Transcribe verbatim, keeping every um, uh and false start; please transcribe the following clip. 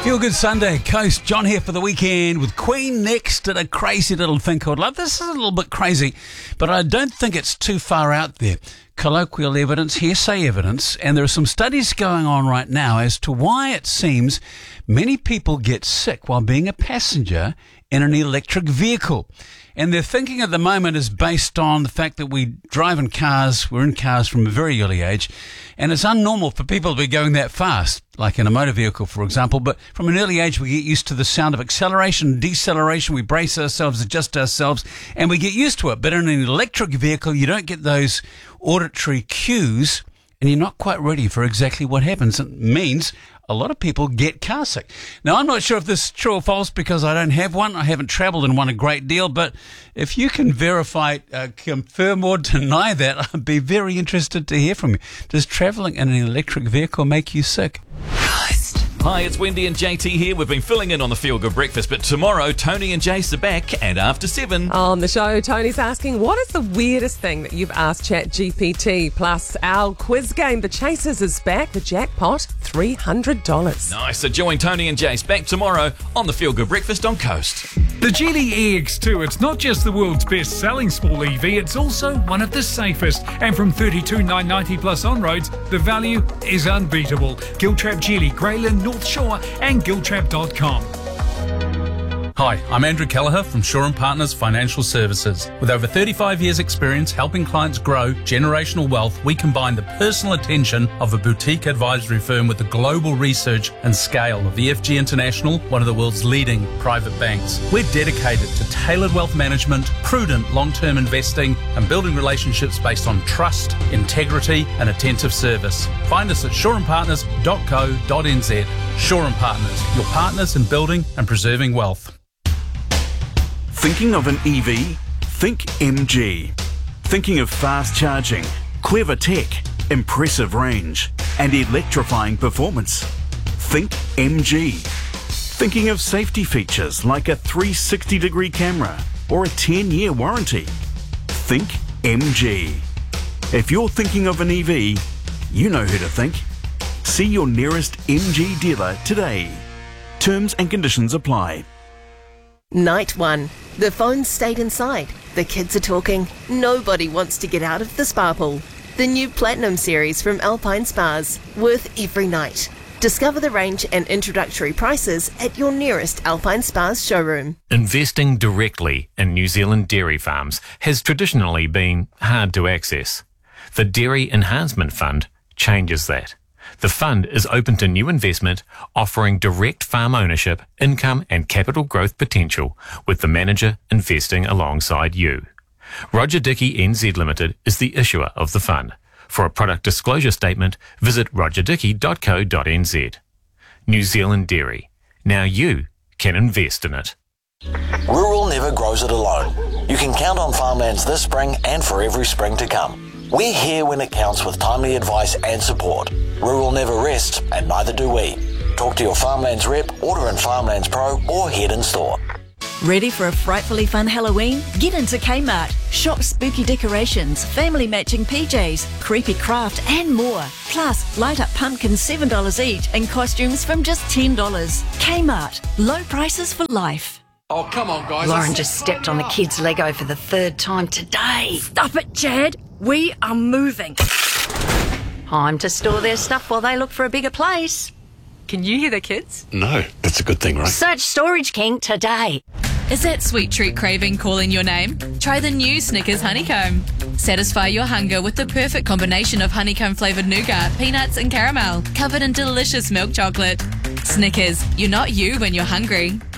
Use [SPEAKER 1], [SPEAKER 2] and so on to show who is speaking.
[SPEAKER 1] Feel Good Sunday, Coast. John here for the weekend with Queen next at a crazy little thing called love. This is a little bit crazy, but I don't think it's too far out there. Colloquial evidence, hearsay evidence, and there are some studies going on right now as to why it seems many people get sick while being a passenger in an electric vehicle. And their thinking at the moment is based on the fact that we drive in cars, we're in cars from a very early age, and it's unnormal for people to be going that fast, like in a motor vehicle, for example. But from an early age, we get used to the sound of acceleration and deceleration. We brace ourselves, adjust ourselves, and we get used to it. But in an electric vehicle, you don't get those auditory cues, and you're not quite ready for exactly what happens. It means a lot of people get car sick. Now, I'm not sure if this is true or false because I don't have one. I haven't travelled in one a great deal, but if you can verify, uh, confirm or deny that, I'd be very interested to hear from you. Does travelling in an electric vehicle make you sick?
[SPEAKER 2] Hi, it's Wendy and J T here. We've been filling in on the Feel Good Breakfast, but tomorrow Tony and Jace are back and after seven.
[SPEAKER 3] On the show, Tony's asking, what is the weirdest thing that you've asked ChatGPT? Plus, our quiz game, The Chasers, is back. The jackpot, three hundred dollars.
[SPEAKER 2] Nice. So join Tony and Jace back tomorrow on the Feel Good Breakfast on Coast.
[SPEAKER 4] The Geely E X two, it's not just the world's best-selling small E V, it's also one of the safest. And from thirty-two thousand nine hundred ninety plus on-roads, the value is unbeatable. Giltrap Geely, Greyland, North Shore and giltrap dot com.
[SPEAKER 5] Hi, I'm Andrew Kelleher from Shaw and Partners Financial Services. With over thirty-five years experience helping clients grow generational wealth, we combine the personal attention of a boutique advisory firm with the global research and scale of E F G International, one of the world's leading private banks. We're dedicated to tailored wealth management, prudent long-term investing, and building relationships based on trust, integrity, and attentive service. Find us at shaw and partners dot co dot n z. Shaw and Partners, your partners in building and preserving wealth.
[SPEAKER 6] Thinking of an E V? Think M G. Thinking of fast charging, clever tech, impressive range, and electrifying performance? Think M G. Thinking of safety features like a three sixty degree camera or a ten year warranty? Think M G. If you're thinking of an E V, you know who to think. See your nearest M G dealer today. Terms and conditions apply.
[SPEAKER 7] Night one. The phone's stayed inside. The kids are talking. Nobody wants to get out of the spa pool. The new Platinum series from Alpine Spas. Worth every night. Discover the range and introductory prices at your nearest Alpine Spas showroom.
[SPEAKER 8] Investing directly in New Zealand dairy farms has traditionally been hard to access. The Dairy Enhancement Fund changes that. The fund is open to new investment, offering direct farm ownership, income and capital growth potential, with the manager investing alongside you. Roger Dickey N Z Limited is the issuer of the fund. For a product disclosure statement, visit roger dickey dot co dot n z. New Zealand Dairy. Now you can invest in it.
[SPEAKER 9] Rural never grows it alone. You can count on Farmlands this spring and for every spring to come. We're here when it counts with timely advice and support. Rural never rests, and neither do we. Talk to your Farmlands rep, order in Farmlands Pro, or head in store.
[SPEAKER 10] Ready for a frightfully fun Halloween? Get into Kmart. Shop spooky decorations, family matching P Js, creepy craft and more. Plus, light up pumpkins seven dollars each and costumes from just ten dollars. Kmart. Low prices for life.
[SPEAKER 11] Oh, come on, guys.
[SPEAKER 12] Lauren just stepped on the kids' Lego for the third time today.
[SPEAKER 13] Stop it, Chad. We are moving.
[SPEAKER 12] Time to store their stuff while they look for a bigger place.
[SPEAKER 13] Can you hear the kids?
[SPEAKER 11] No, that's a good thing, right?
[SPEAKER 12] Search Storage King today.
[SPEAKER 14] Is that sweet treat craving calling your name? Try the new Snickers Honeycomb. Satisfy your hunger with the perfect combination of honeycomb-flavoured nougat, peanuts and caramel, covered in delicious milk chocolate. Snickers, you're not you when you're hungry.